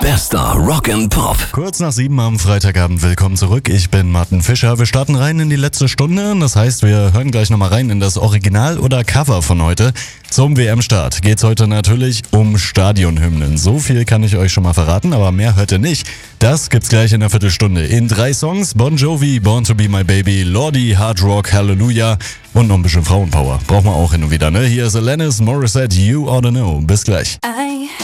Bester Rock and Pop. Kurz nach 7 am Freitagabend, willkommen zurück. Ich bin Martin Fischer. Wir starten rein in die letzte Stunde. Das heißt, wir hören gleich nochmal rein in das Original oder Cover von heute. Zum WM-Start geht's heute natürlich um Stadionhymnen. So viel kann ich euch schon mal verraten, aber mehr hört ihr nicht. Das gibt's gleich in einer Viertelstunde. In 3 Songs: Bon Jovi, Born to be my baby, Lordi, Hard Rock, Hallelujah und noch ein bisschen Frauenpower. Braucht man auch hin und wieder, ne? Hier ist Alanis Morissette, You Oughta Know. Bis gleich.